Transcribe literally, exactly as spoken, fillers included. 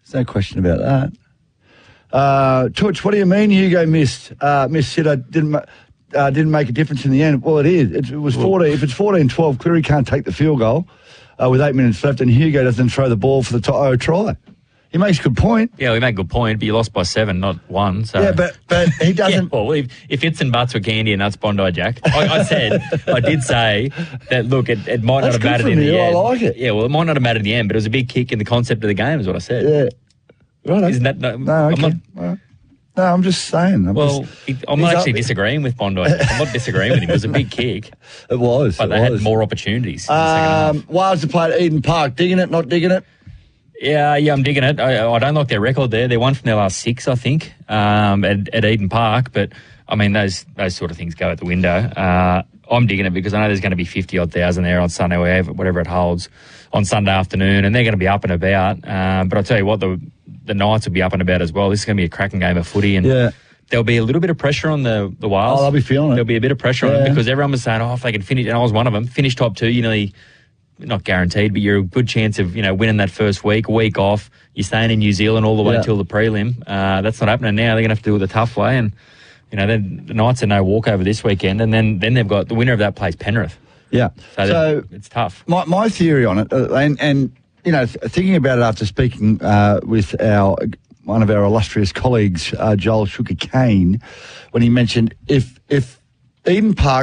There's no question about that. Uh, Tooch, what do you mean Hugo missed? Uh, missed Sitter didn't ma- uh, didn't make a difference in the end. Well, it is. It, it was fourteen. If it's fourteen twelve, Cleary can't take the field goal uh, with eight minutes left, and Hugo doesn't throw the ball for the t- oh, try. He makes a good point. Yeah, we make a good point, but you lost by seven, not one. So. Yeah, but but he doesn't. yeah, well, if, if it's and buts were candy and nuts Bondi Jack, I, I said, I did say that, look, it, it might That's not have mattered in you. the end. I like it. Yeah, well, it might not have mattered in the end, but it was a big kick in the concept of the game is what I said. Yeah. Right. Isn't that... No, no, I'm okay. not, well, no, I'm just saying. I'm well, just, it, I'm not actually disagreeing with Bondi. I'm not disagreeing with him. It was a big kick. It was. But it they was. had more opportunities. Um, Wales to play at Eden Park. Digging it, not digging it? Yeah, yeah, I'm digging it. I, I don't like their record there. They're one from their last six, I think, um, at, at Eden Park. But, I mean, those those sort of things go out the window. Uh, I'm digging it because I know there's going to be fifty-odd thousand there on Sunday, whatever, whatever it holds, on Sunday afternoon, and they're going to be up and about. Um, but I'll tell you what, the the Knights will be up and about as well. This is going to be a cracking game of footy. And yeah. There'll be a little bit of pressure on the, the Wales. Oh, they'll be feeling it. There'll be a bit of pressure yeah. on them because everyone was saying, oh, if they can finish, and I was one of them, finish top two, you nearly... Not guaranteed, but you're a good chance of, you know, winning that first week, week off. You're staying in New Zealand all the way yeah. until the prelim. Uh, that's not happening now. They're going to have to do it the tough way. And, you know, the Knights are no walkover this weekend. And then, then they've got the winner of that plays Penrith. Yeah. So, so it's tough. My, my theory on it, uh, and, and, you know, th- thinking about it after speaking uh, with our one of our illustrious colleagues, uh, Joel Sugar Kane, when he mentioned if if Eden Park